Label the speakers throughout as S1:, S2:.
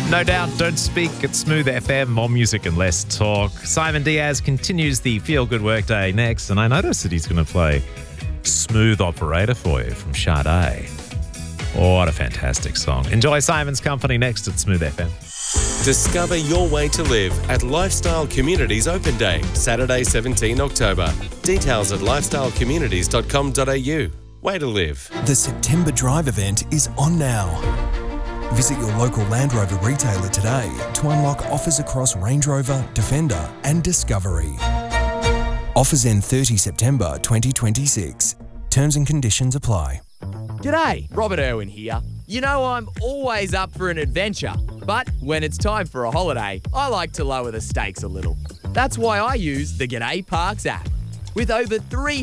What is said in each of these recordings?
S1: No doubt, don't speak at Smooth FM. More music and less talk. Simon Diaz continues the Feel Good Workday next, and I noticed that he's going to play Smooth Operator for you from Sade. Oh, what a fantastic song. Enjoy Simon's company next at Smooth FM.
S2: Discover your way to live at Lifestyle Communities Open Day, Saturday 17 October. Details at lifestylecommunities.com.au. Way to live.
S3: The September Drive event is on now. Visit your local Land Rover retailer today to unlock offers across Range Rover, Defender and Discovery. Offers end 30 September 2026. Terms and conditions apply.
S4: G'day, Robert Irwin here. You know I'm always up for an adventure, but when it's time for a holiday, I like to lower the stakes a little. That's why I use the G'day Parks app. With over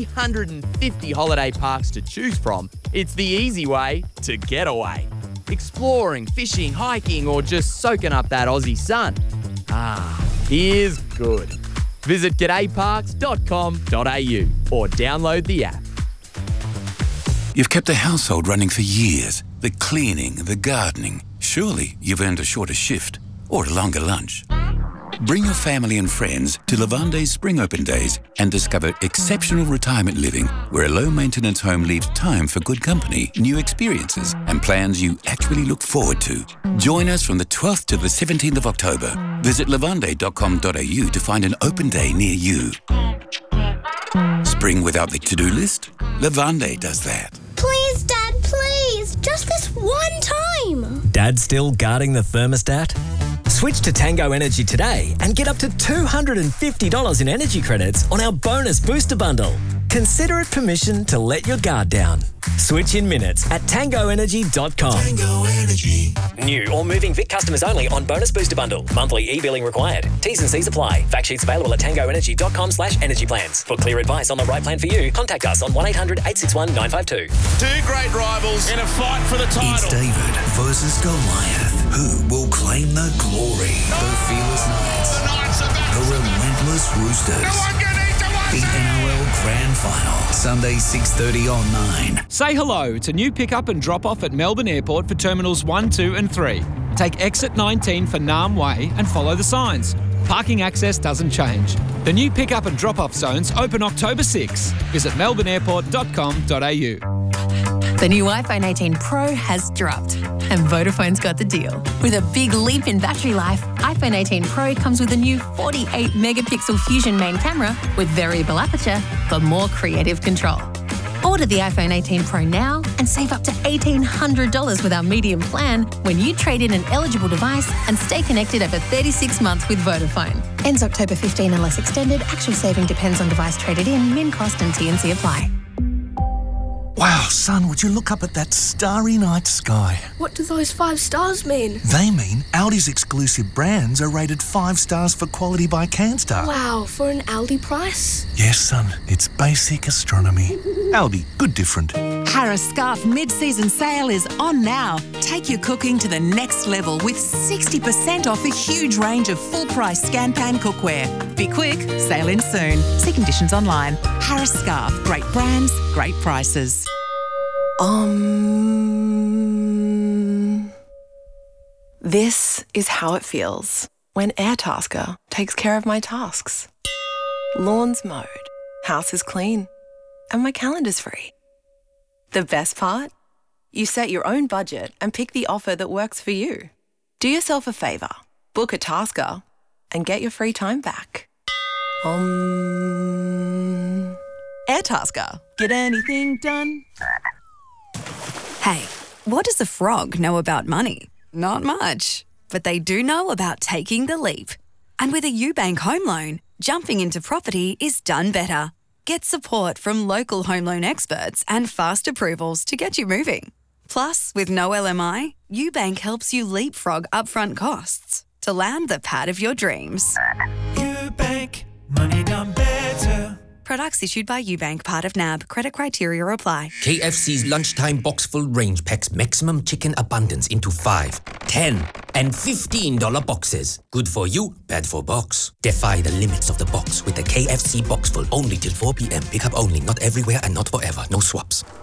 S4: 350 holiday parks to choose from, it's the easy way to get away. Exploring, fishing, hiking, or just soaking up that Aussie sun. Here's good. Visit g'dayparks.com.au or download the app.
S5: You've kept the household running for years. The cleaning, the gardening. Surely you've earned a shorter shift or a longer lunch. Bring your family and friends to Lavande's Spring Open Days and discover exceptional retirement living where a low-maintenance home leaves time for good company, new experiences and plans you actually look forward to. Join us from the 12th to the 17th of October. Visit lavande.com.au to find an open day near you. Spring without the to-do list? Lavande does that.
S6: Please, Dad, please. Just this one time.
S7: Dad still guarding the thermostat? Switch to Tango Energy today and get up to $250 in energy credits on our bonus booster bundle. Consider it permission to let your guard down. Switch in minutes at tangoenergy.com.
S5: Tango Energy.
S7: New or moving Vic customers only on bonus booster bundle. Monthly e-billing required. T's and C's apply. Fact sheets available at tangoenergy.com/energy plans. For clear advice on the right plan for you, contact us on 1-800-861-952.
S8: Two great rivals in a fight for the title.
S5: It's David versus Goliath. Who will claim the glory? The Fearless Knights.
S8: The Knights are back.
S5: The Relentless Roosters.
S8: No one can eat the
S5: The NRL Grand Final. Sunday 6:30 on 9.
S9: Say hello to new pick-up and drop-off at Melbourne Airport for Terminals 1, 2 and 3. Take exit 19 for Naarm Way and follow the signs. Parking access doesn't change. The new pick-up and drop-off zones open October 6. Visit melbourneairport.com.au.
S10: The new iPhone 18 Pro has dropped, and Vodafone's got the deal. With a big leap in battery life, iPhone 18 Pro comes with a new 48-megapixel Fusion main camera with variable aperture for more creative control. Order the iPhone 18 Pro now and save up to $1,800 with our medium plan when you trade in an eligible device and stay connected over 36 months with Vodafone. Ends October 15 unless extended. Actual saving depends on device traded in, min cost and T&C apply.
S3: Wow, son, would you look up at that starry night sky?
S6: What do those 5 stars mean?
S3: They mean Audi's exclusive brands are rated 5 stars for quality by CanStar.
S6: Wow, for an Aldi price?
S3: Yes, son, it's basic astronomy. Aldi, good different.
S11: Harris Scarf mid-season sale is on now. Take your cooking to the next level with 60% off a huge range of full-price scan pan cookware. Be quick, sale in soon. See conditions online. Harris Scarf, great brands, great prices.
S12: This is how it feels when Airtasker takes care of my tasks. Lawn's mowed, house is clean, and my calendar's free. The best part? You set your own budget and pick the offer that works for you. Do yourself a favour, book a Tasker, and get your free time back.
S11: Airtasker. Get anything done?
S13: Hey, what does a frog know about money? Not much. But they do know about taking the leap. And with a UBank home loan, jumping into property is done better. Get support from local home loan experts and fast approvals to get you moving. Plus, with no LMI, UBank helps you leapfrog upfront costs to land the pad of your dreams.
S14: UBank, money done better.
S13: Products issued by UBank, part of NAB. Credit criteria apply.
S15: KFC's lunchtime box-full range packs maximum chicken abundance into 5, 10, and $15 boxes. Good for you, bad for box. Defy the limits of the box with the KFC box full only till 4 p.m. Pick up only, not everywhere and not forever. No swaps.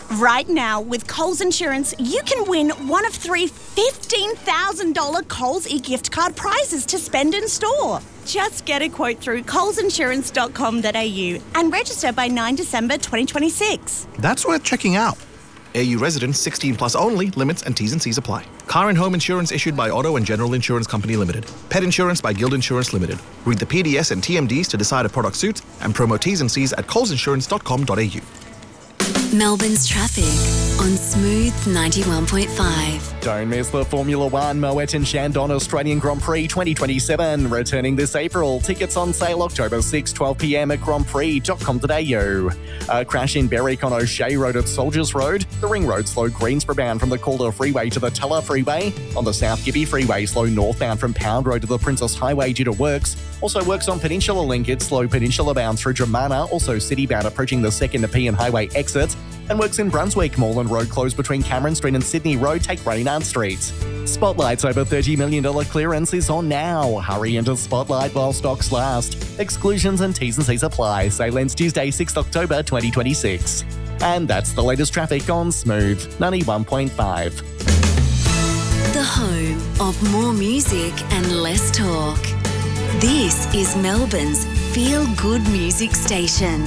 S16: Right now, with Coles Insurance, you can win one of 3 $15,000 Coles e-gift card prizes to spend in store. Just get a quote through colesinsurance.com.au and register by 9 December 2026.
S17: That's worth checking out. AU residents 16 plus only. Limits and T's and C's apply. Car and home insurance issued by Auto and General Insurance Company Limited. Pet insurance by Guild Insurance Limited. Read the PDS and TMDs to decide a product suits and promo T's and C's at colesinsurance.com.au.
S13: Melbourne's traffic on Smooth 91.5.
S18: Don't miss the Formula One Moet and Chandon Australian Grand Prix 2027, returning this April. Tickets on sale October 6, 12 p.m. at grandprix.com.au. A crash in Berwick on O'Shea Road at Soldiers Road. The Ring Road slow Greensboro bound from the Calder Freeway to the Teller Freeway. On the South Gibby Freeway, slow northbound from Pound Road to the Princess Highway due to works. Also works on Peninsula Link. It's slow Peninsula bound through Dramana. Also city bound approaching the 2nd Nepean Highway exit. And works in Brunswick. Moreland Road closed between Cameron Street and Sydney Road. Take Reynard Street. Spotlight's over $30 million clearance is on now. Hurry into Spotlight while stocks last. Exclusions and T's and C's apply. Sale ends Tuesday, 6th October 2026. And that's the latest traffic on Smooth 91.5.
S13: The home of more music and less talk. This is Melbourne's feel-good music station.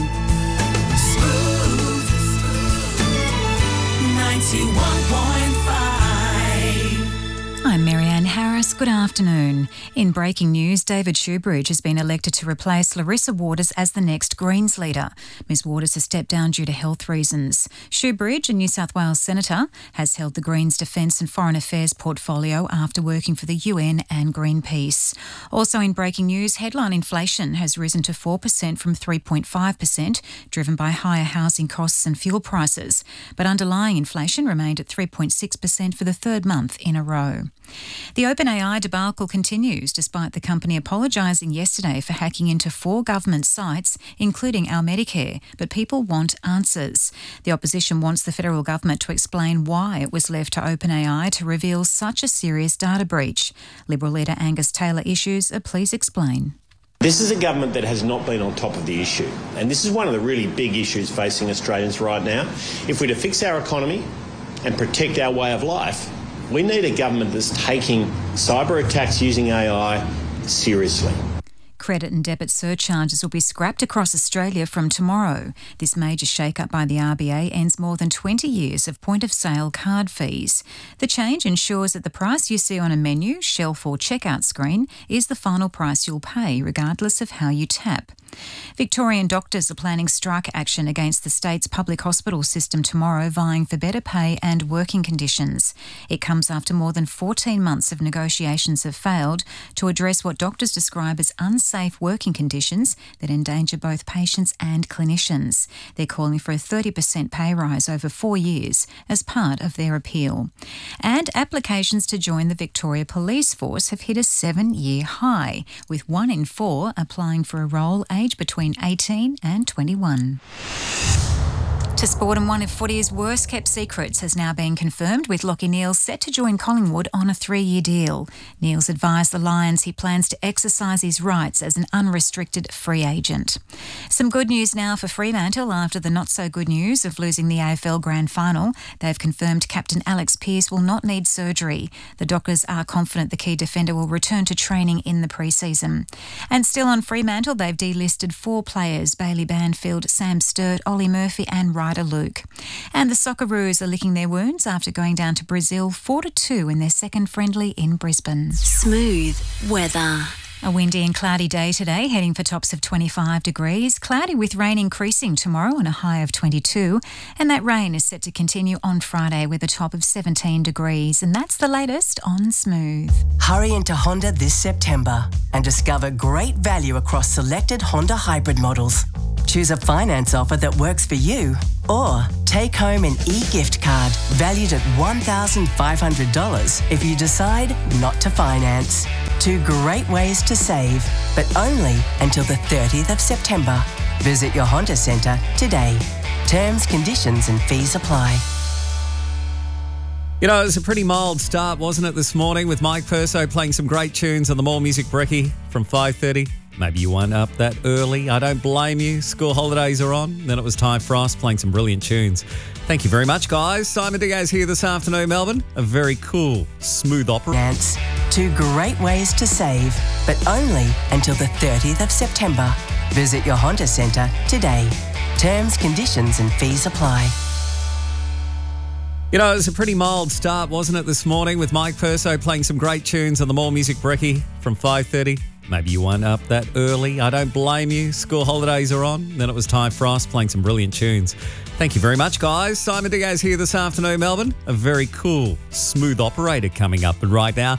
S19: 91.5. I'm Marianne Harris. Good afternoon. In breaking news, David Shoebridge has been elected to replace Larissa Waters as the next Greens leader. Ms Waters has stepped down due to health reasons. Shoebridge, a New South Wales senator, has held the Greens Defence and Foreign Affairs portfolio after working for the UN and Greenpeace. Also in breaking news, headline inflation has risen to 4% from 3.5%, driven by higher housing costs and fuel prices. But underlying inflation remained at 3.6% for the third month in a row. The OpenAI debacle continues despite the company apologising yesterday for hacking into 4 government sites, including our Medicare, but people want answers. The opposition wants the federal government to explain why it was left to OpenAI to reveal such a serious data breach. Liberal leader Angus Taylor issues a please explain.
S20: This is a government that has not been on top of the issue, and this is one of the really big issues facing Australians right now. If we're to fix our economy and protect our way of life, we need a government that's taking cyber attacks using AI seriously.
S19: Credit and debit surcharges will be scrapped across Australia from tomorrow. This major shake-up by the RBA ends more than 20 years of point-of-sale card fees. The change ensures that the price you see on a menu, shelf or checkout screen is the final price you'll pay, regardless of how you tap. Victorian doctors are planning strike action against the state's public hospital system tomorrow, vying for better pay and working conditions. It comes after more than 14 months of negotiations have failed to address what doctors describe as unsafe working conditions that endanger both patients and clinicians. They're calling for a 30% pay rise over 4 years as part of their appeal. And applications to join the Victoria Police Force have hit a 7-year high, with 1 in 4 applying for a role aged between 18 and 21. To sport, and one of footy's worst-kept secrets has now been confirmed, with Lachie Neale set to join Collingwood on a 3-year deal. Neale's advised the Lions he plans to exercise his rights as an unrestricted free agent. Some good news now for Fremantle after the not-so-good news of losing the AFL Grand Final. They've confirmed captain Alex Pearce will not need surgery. The Dockers are confident the key defender will return to training in the pre-season. And still on Fremantle, they've delisted 4 players: Bailey Banfield, Sam Sturt, Ollie Murphy and Ryder Luke. And the Socceroos are licking their wounds after going down to Brazil 4-2 in their second friendly in Brisbane.
S13: Smooth weather.
S19: A windy and cloudy day today, heading for tops of 25 degrees. Cloudy with rain increasing tomorrow and a high of 22. And that rain is set to continue on Friday with a top of 17 degrees. And that's the latest on Smooth.
S21: Hurry into Honda this September and discover great value across selected Honda hybrid models. Choose a finance offer that works for you, or take home an e-gift card valued at $1,500 if you decide not to finance. 2 great ways to save, but only until the 30th of September. Visit your Honda Centre today. Terms, conditions and fees apply.
S22: You know, it was a pretty mild start, wasn't it, this morning, with Mike Perso playing some great tunes on the More Music Brekkie from 5:30.
S1: Maybe you weren't up that early. I don't blame you. School holidays are on. Then it was Ty Frost playing some brilliant tunes. Thank you very much, guys. Simon Diaz here this afternoon, Melbourne. A very cool, smooth opera.
S21: 2 great ways to save, but only until the 30th of September. Visit your Honda Centre today. Terms, conditions and fees apply.
S1: You know, it was a pretty mild start, wasn't it, this morning with Mike Perso playing some great tunes on the More Music Brekkie from 5:30. Maybe you weren't up that early. I don't blame you. School holidays are on. Then it was Ty Frost playing some brilliant tunes. Thank you very much, guys. Simon Diaz here this afternoon, Melbourne. A very cool, smooth operator coming up. And right now,